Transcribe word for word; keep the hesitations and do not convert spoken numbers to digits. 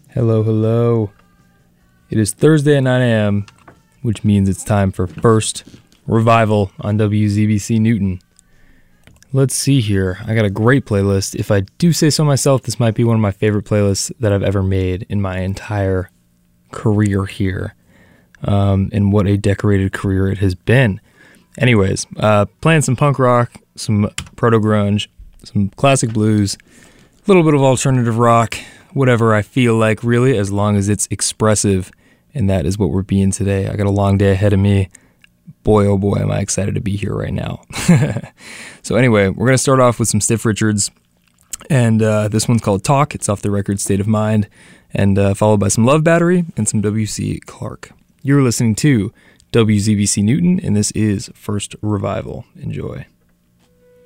Hello, hello. It is Thursday at nine a.m., which means it's time for First Revival on W Z B C Newton. Let's see here. I got a great playlist. If I do say so myself, this might be one of my favorite playlists that I've ever made in my entire career here. Um, and what a decorated career it has been. Anyways, uh, playing some punk rock, some proto-grunge, some classic blues, a little bit of alternative rock, whatever I feel like, really, as long as it's expressive. And that is what we're being today. I got a long day ahead of me. Boy, oh boy, am I excited to be here right now. So anyway, we're going to start off with some Stiff Richards. And uh, this one's called Talk. It's off the record State of Mind. And uh, followed by some Love Battery and some W C Clark. You're listening to W Z B C Newton, and this is First Revival. Enjoy.